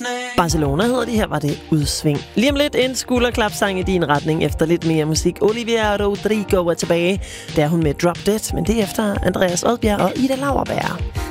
Barcelona hedder de, her var det Udsving. Lige om lidt en skulderklapsang i din retning efter lidt mere musik. Olivia Rodrigo er tilbage, der hun med Drop Dead, men det er efter Andreas Odbjerg og Ida Lauerberg.